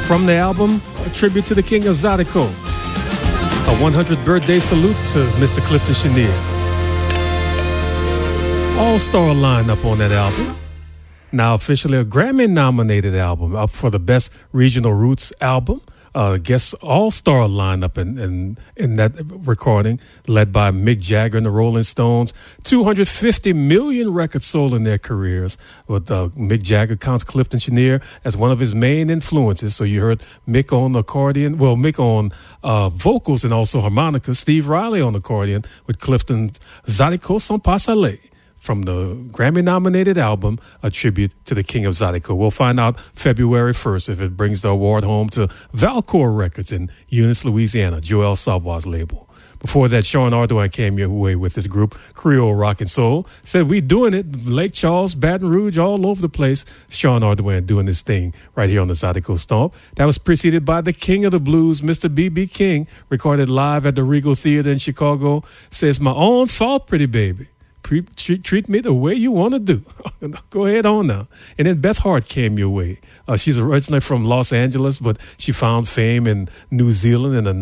From the album, a tribute to the King of Zydeco. A 100th birthday salute to Mr. Clifton Chenier. All-star lineup on that album. Now officially a Grammy-nominated album, up for the Best Regional Roots album. Guest all-star lineup in that recording, led by Mick Jagger and the Rolling Stones. 250 million records sold in their careers. With Mick Jagger counts Clifton Chenier as one of his main influences. So you heard Mick on accordion, Mick on vocals and also harmonica. Steve Riley on accordion with Clifton's Zydeco Sans Pas Aller, from the Grammy-nominated album, a tribute to the King of Zydeco. We'll find out February 1st if it brings the award home to Valcour Records in Eunice, Louisiana, Joel Savoy's label. Before that, Sean Ardoin came your way with his group, Creole Rock and Soul. Said, we doing it, Lake Charles, Baton Rouge, all over the place. Sean Ardoin doing his thing right here on the Zydeco Stomp. That was preceded by the King of the Blues, Mr. B.B. King, recorded live at the Regal Theater in Chicago. Says, my own fault, pretty baby. Treat me the way you want to do. Go ahead on now. And then Beth Hart came your way. She's originally from Los Angeles, but she found fame in New Zealand in the